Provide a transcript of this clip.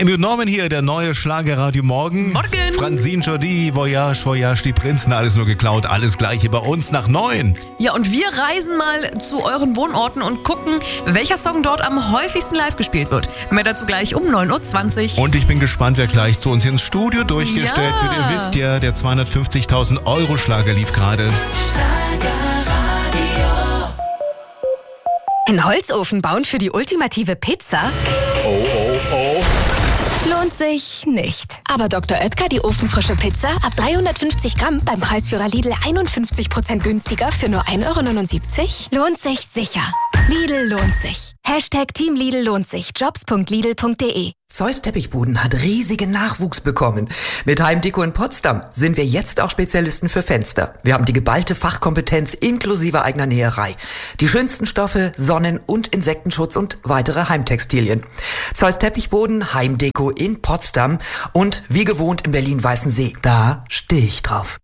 Amy und Norman hier, der neue Schlagerradio Morgen. Morgen. Francine Jordi, Voyage, Voyage, die Prinzen, alles nur geklaut, alles gleich hier bei uns nach 9. Ja, und wir reisen mal zu euren Wohnorten und gucken, welcher Song dort am häufigsten live gespielt wird. Mehr dazu gleich um 9.20 Uhr. Und ich bin gespannt, wer gleich zu uns ins Studio durchgestellt wird. Ihr wisst ja, der 250.000 Euro Schlager lief gerade. Einen Holzofen bauen für die ultimative Pizza? Oh. Lohnt sich nicht. Aber Dr. Oetker, die ofenfrische Pizza, ab 350 Gramm beim Preisführer Lidl 51% günstiger für nur 1,79 €? Lohnt sich sicher. Lidl lohnt sich. Team Lidl lohnt sich. Jobs.lidl.de. Zeus Teppichboden hat riesigen Nachwuchs bekommen. Mit Heimdeko in Potsdam sind wir jetzt auch Spezialisten für Fenster. Wir haben die geballte Fachkompetenz inklusive eigener Näherei. Die schönsten Stoffe, Sonnen- und Insektenschutz und weitere Heimtextilien. Zeus Teppichboden, Heimdeko in Potsdam und wie gewohnt in Berlin-Weißensee. Da stehe ich drauf.